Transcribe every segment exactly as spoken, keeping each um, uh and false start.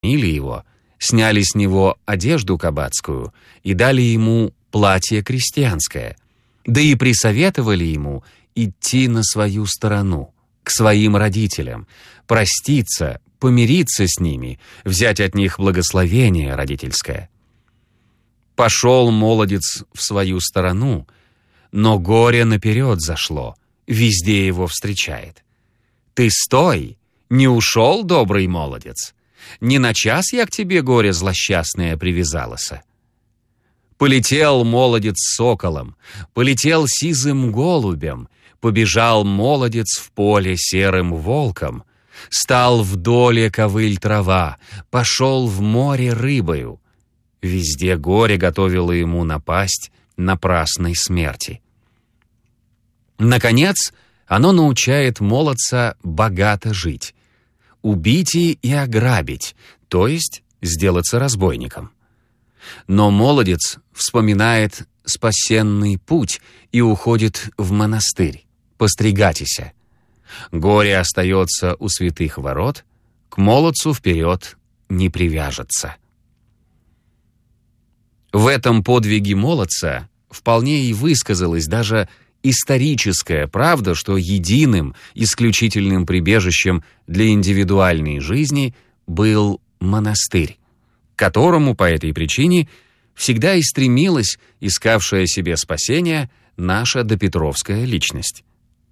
его, сняли с него одежду кабацкую и дали ему платье крестьянское, да и присоветовали ему идти на свою сторону, к своим родителям, проститься, помириться с ними, взять от них благословение родительское. Пошел молодец в свою сторону, но горе наперед зашло, везде его встречает. «Ты стой! Не ушел, добрый молодец? Не на час я к тебе, горе злосчастное, привязалася?» Полетел молодец соколом, полетел сизым голубем, побежал молодец в поле серым волком, стал в доле ковыль трава, пошел в море рыбою. Везде горе готовило ему напасть напрасной смерти. Наконец, оно научает молодца богато жить, убить и ограбить, то есть сделаться разбойником. Но молодец вспоминает спасенный путь и уходит в монастырь, постригатися. Горе остается у святых ворот, к молодцу вперед не привяжется. В этом подвиге молодца вполне и высказалась даже историческая правда, что единым, исключительным прибежищем для индивидуальной жизни был монастырь, к которому по этой причине всегда и стремилась искавшая себе спасения наша допетровская личность.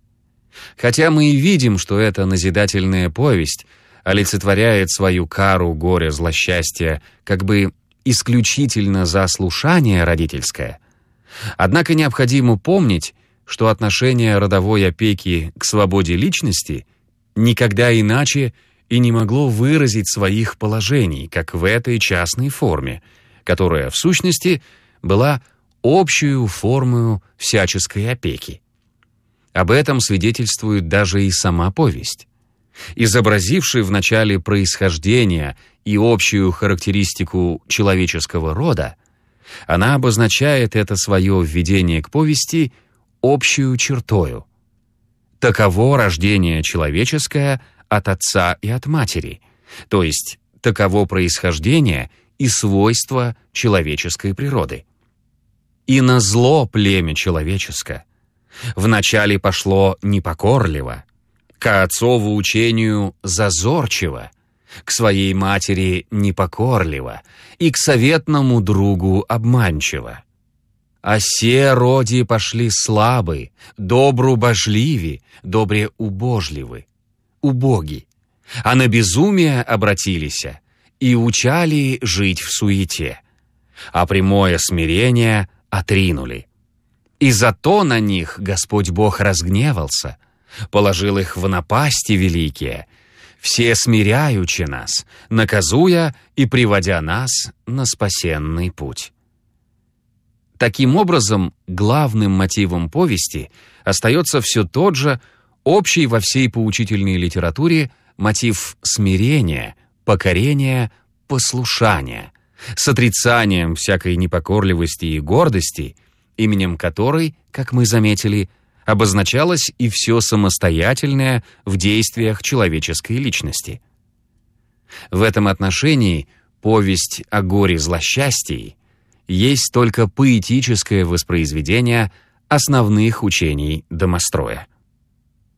Хотя мы и видим, что эта назидательная повесть олицетворяет свою кару горя злосчастья как бы исключительно за слушание родительское, однако необходимо помнить, что отношение родовой опеки к свободе личности никогда иначе и не могло выразить своих положений, как в этой частной форме, которая, в сущности, была общую формою всяческой опеки. Об этом свидетельствует даже и сама повесть. Изобразивший в начале происхождение и общую характеристику человеческого рода, она обозначает это свое введение к повести общую чертою. Таково рождение человеческое от отца и от матери, то есть таково происхождение и свойства человеческой природы. И на зло племя человеческое вначале пошло непокорливо, к отцову учению зазорчиво, к своей матери непокорливо и к советному другу обманчиво. А се роди пошли слабы, добру божливи, добре убожливы, убоги, а на безумие обратилися и учали жить в суете, а прямое смирение отринули. И зато на них Господь Бог разгневался, положил их в напасти великие, все смиряючи нас, наказуя и приводя нас на спасенный путь. Таким образом, главным мотивом повести остается все тот же, общий во всей поучительной литературе мотив смирения, покорения, послушания, с отрицанием всякой непокорливости и гордости, именем которой, как мы заметили, обозначалось и все самостоятельное в действиях человеческой личности. В этом отношении повесть о горе-злосчастии есть только поэтическое воспроизведение основных учений домостроя.